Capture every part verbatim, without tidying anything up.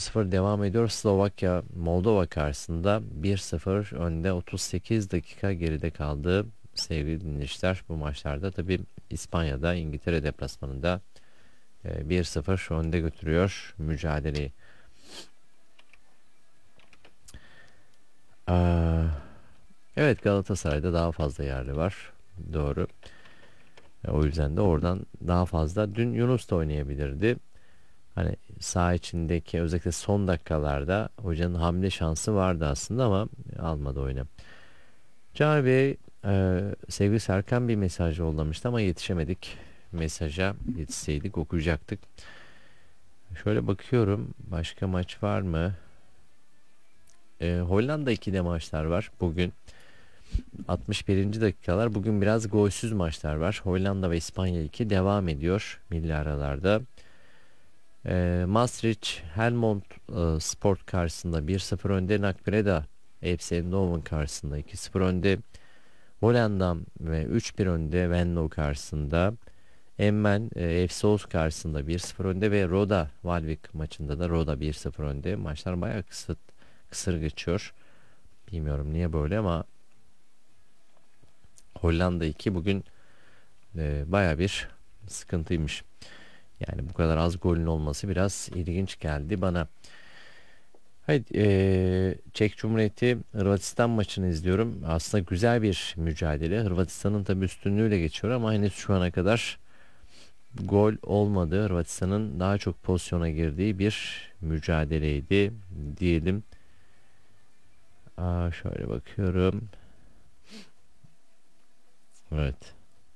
sıfır devam ediyor. Slovakya Moldova karşısında bir sıfır önde, otuz sekiz dakika geride kaldı. Sevgili dinleyiciler, bu maçlarda tabi İspanya'da İngiltere deplasmanında e, bir sıfır önde götürüyor mücadeleyi. Aa, evet, Galatasaray'da daha fazla yerli var. Doğru. E, o yüzden de oradan daha fazla. Dün Yunus da oynayabilirdi. Hani saha içindeki özellikle son dakikalarda hocanın hamle şansı vardı aslında ama almadı oyunu. Can Bey, e, sevgili Serkan bir mesaj yollamıştı ama yetişemedik. Mesaja yetişseydik okuyacaktık. Şöyle bakıyorum, başka maç var mı? E, Hollanda ikide maçlar var bugün. altmış birinci dakikalar. Bugün biraz golsüz maçlar var. Hollanda ve İspanya iki devam ediyor milli aralarda. E, Maastricht Helmond e, Sport karşısında bir sıfır önde. Nakbreda F C Eindhoven karşısında iki sıfır önde. Volendam ve üç bir önde Venlo karşısında. Emmen e, F C Oğuz karşısında bir sıfır önde ve Roda Valvik maçında da Roda bir sıfır önde. Maçlar bayağı kısıt, kısır geçiyor. Bilmiyorum niye böyle ama Hollanda iki bugün e, bayağı bir sıkıntıymış. Yani bu kadar az golün olması biraz ilginç geldi bana. Hayır, eee, Çek Cumhuriyeti Hırvatistan maçını izliyorum. Aslında güzel bir mücadele. Hırvatistan'ın tabi üstünlüğüyle geçiyor ama henüz şu ana kadar gol olmadı. Hırvatistan'ın daha çok pozisyona girdiği bir mücadeleydi diyelim. Aa, şöyle bakıyorum. Evet.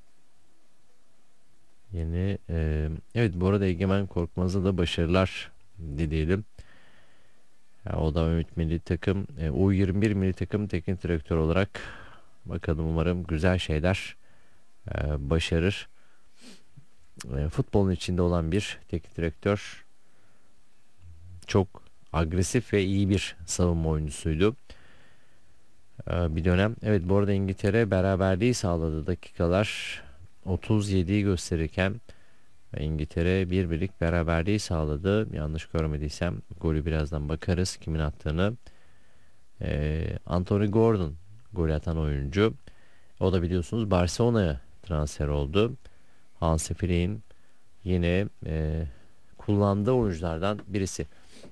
Yeni eee, evet, bu arada Egemen Korkmaz'a da başarılar dileyelim. Ya, o da Ümit Milli Takım, e, U yirmi bir Milli Takım teknik direktör olarak bakalım, umarım güzel şeyler e, başarır. E, futbolun içinde olan bir teknik direktör, çok agresif ve iyi bir savunma oyuncusuydu. E, bir dönem. Evet, bu arada İngiltere beraberliği sağladı, dakikalar otuz yediyi gösterirken İngiltere bir birlik beraberliği sağladı. Yanlış görmediysem golü birazdan bakarız kimin attığını. Ee, Anthony Gordon gol atan oyuncu. O da biliyorsunuz Barcelona'ya transfer oldu. Hansi Flick'in yine e, kullandığı oyunculardan birisi.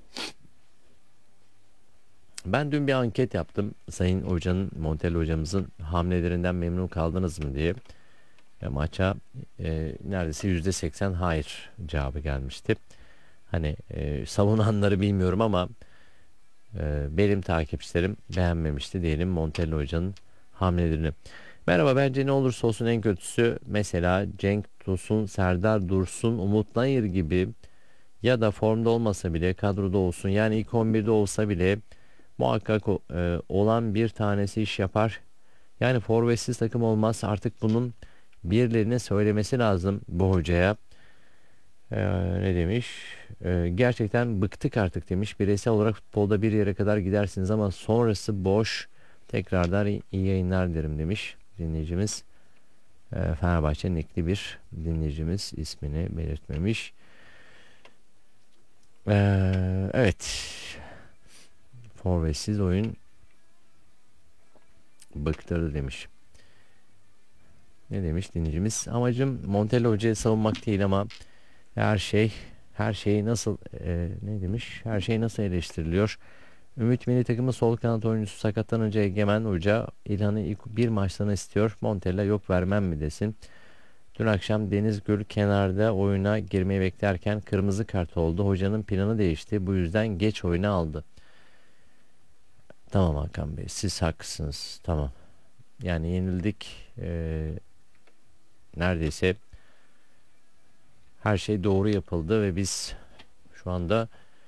Ben dün bir anket yaptım. Sayın Hoca'nın, Montella hocamızın hamlelerinden memnun kaldınız mı diye. E, maça e, neredeyse yüzde seksen hayır cevabı gelmişti. Hani e, savunanları bilmiyorum ama e, benim takipçilerim beğenmemişti diyelim Montella hocanın hamlelerini. Merhaba, bence ne olursa olsun en kötüsü mesela Cenk Tosun, Serdar Dursun, Umut Nayır gibi, ya da formda olmasa bile kadroda olsun, yani ilk on birde olsa bile muhakkak o- e, olan bir tanesi iş yapar. Yani forvetsiz takım olmaz, artık bunun birilerine söylemesi lazım bu hocaya. Ee, ne demiş? Ee, gerçekten bıktık artık demiş. Bireysel olarak futbolda bir yere kadar gidersiniz ama sonrası boş. Tekrardan iyi iyi yayınlar derim demiş dinleyicimiz. Ee, Fenerbahçe nikli bir dinleyicimiz, ismini belirtmemiş. Ee, evet. Forvetsiz oyun bıktırdı demiş. Ne demiş dinleyicimiz? Amacım Montella hocayı savunmak değil ama her şey her şeyi nasıl e, ne demiş? Her şey nasıl eleştiriliyor? Ümit milli takımı sol kanat oyuncusu sakatlanınca Egemen Hoca İlhan'ı ilk bir maçtan istiyor. Montella yok vermem mi desin. Dün akşam Deniz Gül kenarda oyuna girmeyi beklerken kırmızı kart oldu. Hocanın planı değişti. Bu yüzden geç oyuna aldı. Tamam Hakan Bey, siz haklısınız. Tamam. Yani yenildik. Ee, neredeyse her şey doğru yapıldı ve biz şu anda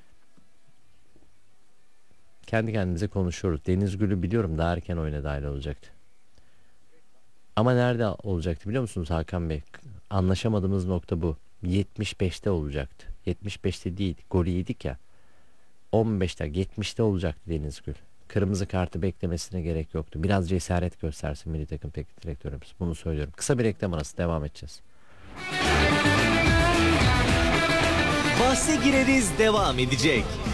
kendi kendimize konuşuyoruz. Deniz Gül'ü biliyorum daha erken oyuna dahil olacaktı. Ama nerede olacaktı biliyor musunuz Hakan Bey? Anlaşamadığımız nokta bu. yetmiş beşte olacaktı. yetmiş beşte değil. Golü yedik ya. on beşte yetmişte olacaktı Deniz Gül. Kırmızı kartı beklemesine gerek yoktu. Biraz cesaret göstersin milli takım teknik direktörümüz. Bunu söylüyorum. Kısa bir reklam arası, devam edeceğiz. Bahse gireriz devam edecek.